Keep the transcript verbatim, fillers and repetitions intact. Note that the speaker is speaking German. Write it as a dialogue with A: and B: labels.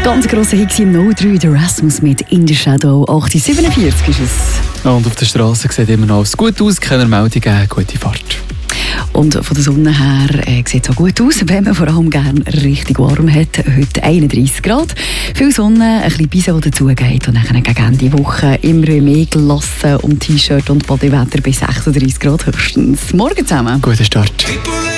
A: Ganz grosser Hit im null drei, der Rasmus mit «In the Shadow». acht Uhr siebenundvierzig ist es.
B: Und auf der Straße sieht immer noch alles gut aus, keine Meldungen, gute Fahrt.
A: Und von der Sonne her äh, sieht es auch gut aus, wenn man vor allem gerne richtig warm hat. Heute einunddreissig Grad, viel Sonne, ein bisschen Bise, die dazugeht. Und dann gegen Ende Woche immer mehr gelassen und T-Shirt und Bodywetter bis sechsunddreissig Grad höchstens. Morgen zusammen.
B: Guten Start.